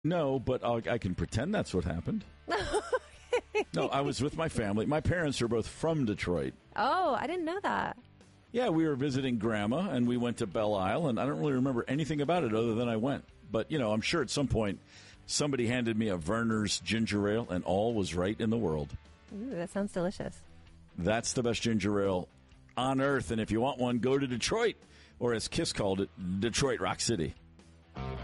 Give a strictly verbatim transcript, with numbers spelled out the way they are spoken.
No, but I'll, I can pretend that's what happened. No, I was with my family. My parents are both from Detroit. Oh, I didn't know that. Yeah, we were visiting Grandma, and we went to Belle Isle, and I don't really remember anything about it other than I went. But, you know, I'm sure at some point somebody handed me a Werner's ginger ale, and all was right in the world. Ooh, that sounds delicious. That's the best ginger ale on earth, and if you want one, go to Detroit, or as Kiss called it, Detroit Rock City.